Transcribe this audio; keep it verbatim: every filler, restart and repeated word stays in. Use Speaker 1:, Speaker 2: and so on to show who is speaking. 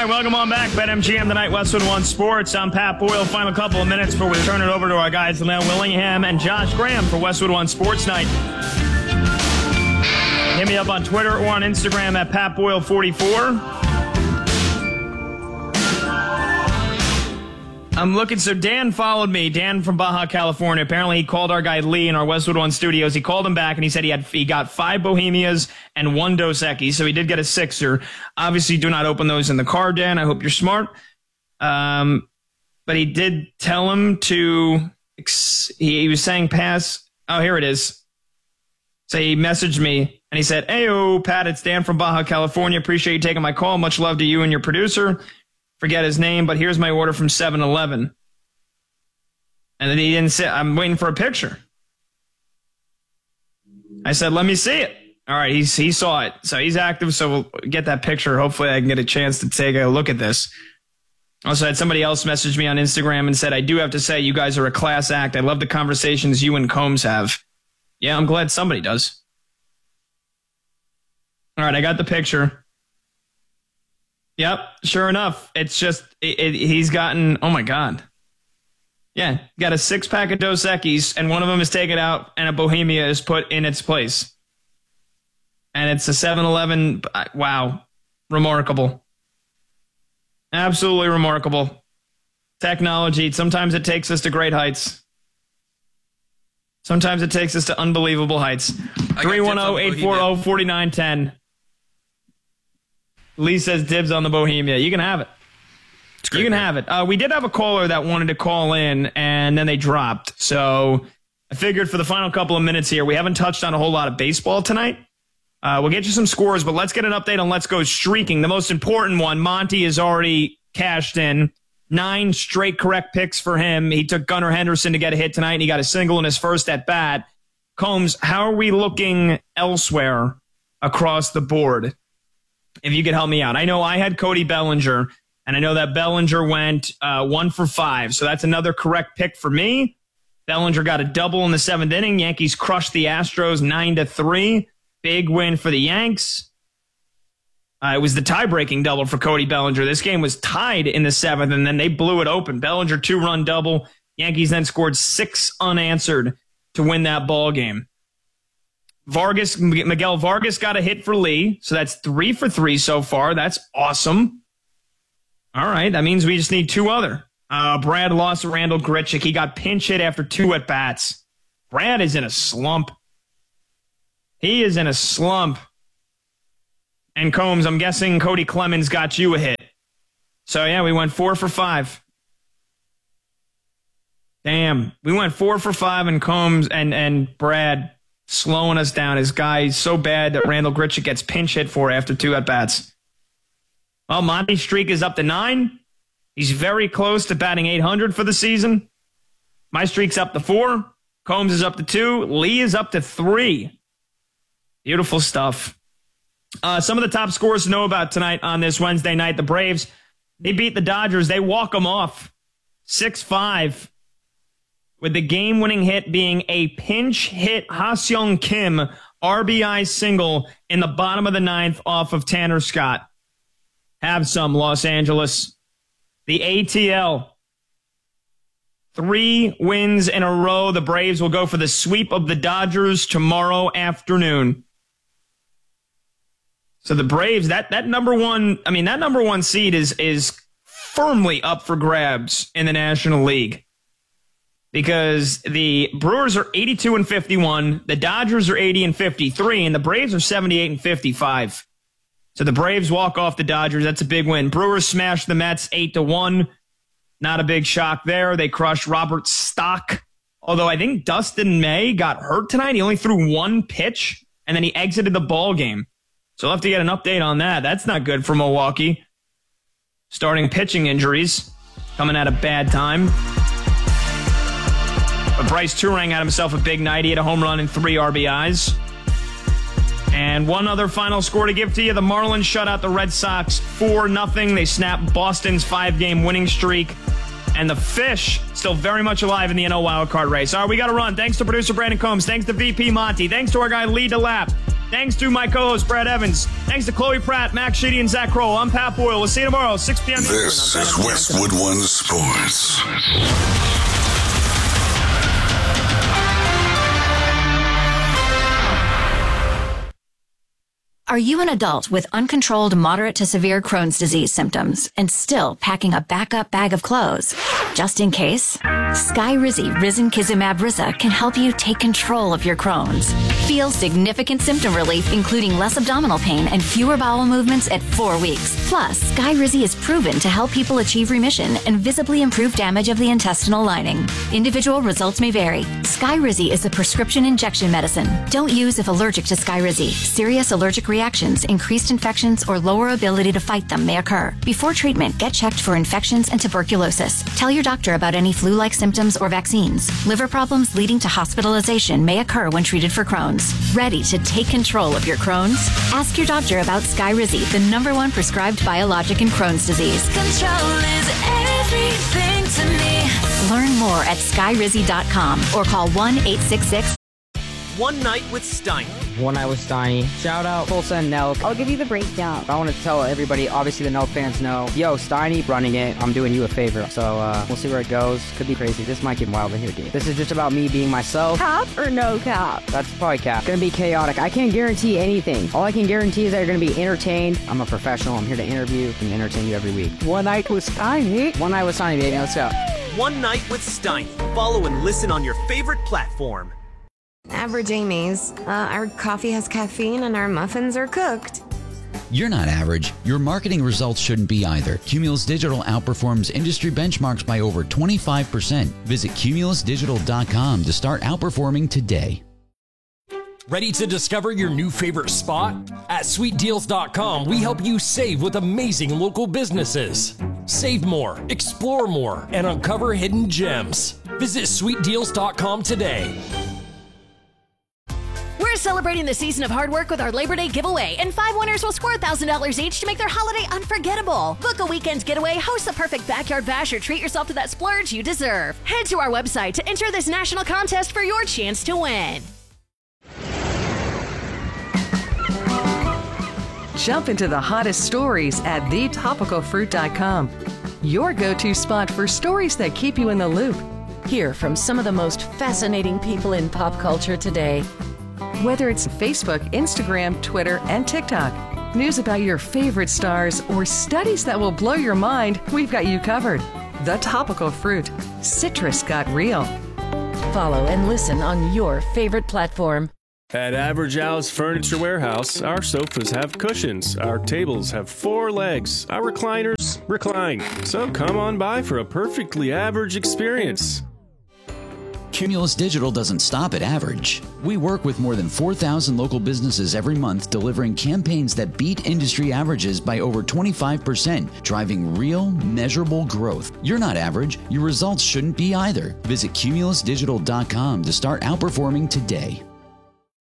Speaker 1: right, welcome on back. BetMGM tonight, Westwood One Sports. I'm Pat Boyle. Final couple of minutes before we turn it over to our guys, Leon Willingham and Josh Graham for Westwood One Sports Night. Hit me up on Twitter or on Instagram at Pat Boyle forty-four. I'm looking, so Dan followed me, Dan from Baja California. Apparently he called our guy Lee in our Westwood One studios. He called him back and he said he had he got five Bohemias and one Dos Equis, so he did get a sixer. Obviously, do not open those in the car, Dan. I hope you're smart. Um, but he did tell him to, he, he was saying pass. Oh, here it is. So he messaged me and he said, "Heyo, Pat, it's Dan from Baja California. Appreciate you taking my call. Much love to you and your producer." Forget his name, but here's my order from seven eleven. And then he didn't say, I'm waiting for a picture. I said, let me see it. All right, he's, he saw it. So he's active, so we'll get that picture. Hopefully I can get a chance to take a look at this. Also had somebody else message me on Instagram and said, I do have to say you guys are a class act. I love the conversations you and Combs have. Yeah, I'm glad somebody does. All right, I got the picture. Yep, sure enough. It's just, it, it, he's gotten, oh my God. Yeah, got a six-pack of Dos Equis, and one of them is taken out, and a Bohemia is put in its place. And it's a seven eleven, wow, remarkable. Absolutely remarkable. Technology, sometimes it takes us to great heights. Sometimes it takes us to unbelievable heights. three one zero, eight four zero, four nine one zero. Lee says dibs on the Bohemia. You can have it. Great, you can man. have it. Uh, we did have a caller that wanted to call in, and then they dropped. So I figured for the final couple of minutes here, we haven't touched on a whole lot of baseball tonight. Uh, we'll get you some scores, but let's get an update on Let's Go Streaking. The most important one, Monty has already cashed in. Nine straight correct picks for him. He took Gunnar Henderson to get a hit tonight, and he got a single in his first at-bat. Combs, how are we looking elsewhere across the board? If you could help me out. I know I had Cody Bellinger, and I know that Bellinger went uh, one for five, so that's another correct pick for me. Bellinger got a double in the seventh inning. Yankees crushed the Astros nine to three. Big win for the Yanks. Uh, it was the tie-breaking double for Cody Bellinger. This game was tied in the seventh, and then they blew it open. Bellinger two-run double. Yankees then scored six unanswered to win that ball game. Vargas, Miguel Vargas got a hit for Lee, so that's three for three so far. That's awesome. All right, that means we just need two other. Uh, Brad lost to Randall Grichuk. He got pinch hit after two at-bats. Brad is in a slump. He is in a slump. And Combs, I'm guessing Cody Clemens got you a hit. So, yeah, we went four for five. Damn, we went four for five, and Combs and, and Brad slowing us down. His guy is so bad that Randall Grichuk gets pinch hit for after two at-bats. Well, Monty's streak is up to nine. He's very close to batting eight hundred for the season. My streak's up to four. Combs is up to two. Lee is up to three. Beautiful stuff. Uh, some of the top scores to know about tonight on this Wednesday night. The Braves, they beat the Dodgers. They walk them off six five. With the game-winning hit being a pinch hit Ha-Seong Kim R B I single in the bottom of the ninth off of Tanner Scott. Have some, Los Angeles. The A T L. Three wins in a row. The Braves will go for the sweep of the Dodgers tomorrow afternoon. So the Braves, that, that number one, I mean, that number one seed is, is firmly up for grabs in the National League. Because the Brewers are eighty-two and fifty-one, the Dodgers are eighty and fifty-three, and the Braves are seventy-eight and fifty-five. So the Braves walk off the Dodgers. That's a big win. Brewers smashed the Mets eight to one. Not a big shock there. They crushed Robert Stock. Although I think Dustin May got hurt tonight. He only threw one pitch, and then he exited the ball game. So we'll have to get an update on that. That's not good for Milwaukee. Starting pitching injuries. Coming at a bad time. But Bryce Turang had himself a big night. He had a home run and three R B Is. And one other final score to give to you. The Marlins shut out the Red Sox four nothing. They snapped Boston's five-game winning streak. And the Fish still very much alive in the N L wildcard race. All right, we got to run. Thanks to producer Brandon Combs. Thanks to V P Monty. Thanks to our guy Lee DeLapp. Thanks to my co-host, Brad Evans. Thanks to Chloe Pratt, Max Sheedy, and Zach Kroll. I'm Pat Boyle. We'll see you tomorrow, six p.m.
Speaker 2: This is Westwood One Sports.
Speaker 3: Are you an adult with uncontrolled moderate to severe Crohn's disease symptoms and still packing a backup bag of clothes? Just in case, Skyrizi Risankizumab Riza can help you take control of your Crohn's. Feel significant symptom relief, including less abdominal pain and fewer bowel movements at four weeks. Plus, Skyrizi is proven to help people achieve remission and visibly improve damage of the intestinal lining. Individual results may vary. Skyrizi is a prescription injection medicine. Don't use if allergic to Skyrizi. Serious allergic reactions, increased infections, or lower ability to fight them may occur. Before treatment, get checked for infections and tuberculosis. Tell your doctor about any flu-like symptoms or vaccines. Liver problems leading to hospitalization may occur when treated for Crohn's. Ready to take control of your Crohn's? Ask your doctor about Skyrizi, the number one prescribed biologic in Crohn's disease.
Speaker 4: Control is everything to me.
Speaker 3: Learn more at skyrizi dot com or call one eight six six.
Speaker 5: One Night with Steiny.
Speaker 6: One Night with Steiny. Shout out Tulsa and Nelk.
Speaker 7: I'll give you the breakdown.
Speaker 6: I want to tell everybody, obviously the Nelk fans know, yo, Steiny running it. I'm doing you a favor. So uh, we'll see where it goes. Could be crazy. This might get wild in here, dude. This is just about me being myself.
Speaker 7: Cap or no cap?
Speaker 6: That's probably cap. Gonna be chaotic. I can't guarantee anything. All I can guarantee is that you're gonna be entertained. I'm a professional. I'm here to interview and entertain you every week.
Speaker 7: One Night with Steiny.
Speaker 6: One Night with Steiny, baby. Let's go.
Speaker 5: One Night with Steiny. Follow and listen on your favorite platform.
Speaker 8: Average Amy's. Uh, our coffee has caffeine and our muffins are cooked.
Speaker 9: You're not average. Your marketing results shouldn't be either. Cumulus Digital outperforms industry benchmarks by over twenty-five percent. Visit cumulus digital dot com to start outperforming today.
Speaker 10: Ready to discover your new favorite spot? At sweet deals dot com, we help you save with amazing local businesses. Save more, explore more, and uncover hidden gems. Visit sweet deals dot com today.
Speaker 11: We're celebrating the season of hard work with our Labor Day giveaway, and five winners will score one thousand dollars each to make their holiday unforgettable. Book a weekend getaway, host the perfect backyard bash, or treat yourself to that splurge you deserve. Head to our website to enter this national contest for your chance to win.
Speaker 12: Jump into the hottest stories at the topical fruit dot com. Your go-to spot for stories that keep you in the loop.
Speaker 13: Hear from some of the most fascinating people in pop culture today.
Speaker 12: Whether it's Facebook, Instagram, Twitter, and TikTok, news about your favorite stars, or studies that will blow your mind, we've got you covered. The Topical Fruit. Citrus got real.
Speaker 13: Follow and listen on your favorite platform.
Speaker 14: At Average Al's Furniture Warehouse, our sofas have cushions, our tables have four legs, our recliners recline. So come on by for a perfectly average experience.
Speaker 9: Cumulus Digital doesn't stop at average. We work with more than four thousand local businesses every month, delivering campaigns that beat industry averages by over twenty-five percent, driving real, measurable growth. You're not average. Your results shouldn't be either. Visit cumulus digital dot com to start outperforming today.